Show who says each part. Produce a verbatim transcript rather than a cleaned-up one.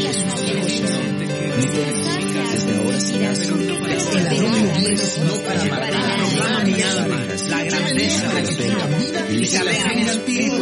Speaker 1: La grandeza, la grandeza, y se aleja el espíritu